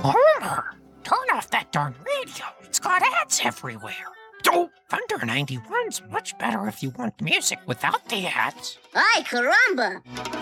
Homer, turn off that darn radio. It's got ads everywhere. Oh, Thunder 91's much better if you want music without the ads. Ay, caramba!